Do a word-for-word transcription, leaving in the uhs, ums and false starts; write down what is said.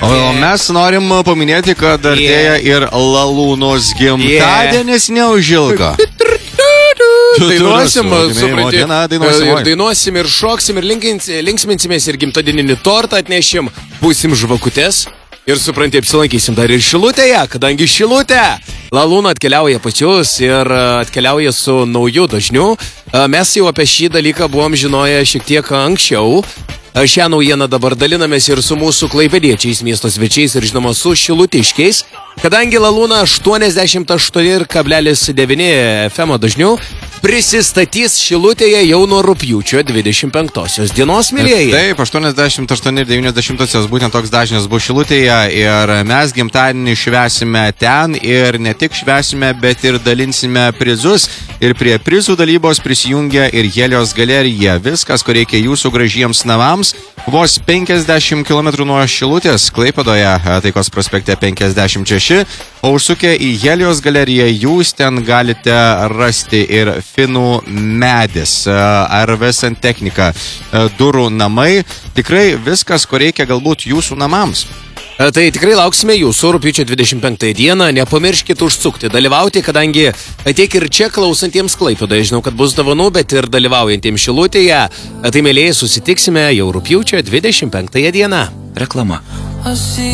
O mes norim paminėti, kad artėja ir Lalūnos gimtadienis neužilgo. Dainuosim, supranti, dainuosim, ir dainuosim, ir šoksim, ir linksminsimės, ir gimtadieninį tortą atnešim, būsim žvakutes. Ir supranti, apsilankysim dar ir Šilutėje, kadangi Šilutė Lalūna atkeliauja pas jūs ir atkeliauja su nauju dažniu. Mes jau apie šį dalyką buvom žinoję šiek tiek anksčiau. Šią naujieną dabar dalinamės ir su mūsų klaipėdiečiais, miesto svečiais ir žinoma su šilutiškiais, kadangi Lalūna aštuoniasdešimt aštuoni kablelis devyni F M dažniu prisistatys Šilutėje jau nuo rugpjūčio dvidešimt penktosios dienos, mielieji. Taip, aštuoniasdešimt aštuoni ir devyniasdešimtosios būtent toks dažnis bus Šilutėje ir mes gimtadienį švęsime ten ir ne tik švęsime, bet ir dalinsime prizus ir prie prizų dalybos prisijungia ir Helios galerija. Viskas, ko reikia jūsų gražiems namams, vos penkiasdešimt kilometrų nuo Šilutės, Klaipėdoje, Taikos prospekte penkiasdešimt šeši, o užsukę į Helios galeriją jūs ten galite rasti ir Finų medis, R V Santechnika, durų namai, tikrai viskas, ko reikia galbūt jūsų namams. Tai tikrai lauksime jūsų rugpjūčio dvidešimt penktąją dieną, nepamirškite užsukti, dalyvauti, kadangi tiek ir čia klausantiems Klaipėdoje, žinau, kad bus dovanų, bet ir dalyvaujantiems Šilutėje, tai mielieji susitiksime jau rugpjūčio dvidešimt penktąją dieną. Reklama.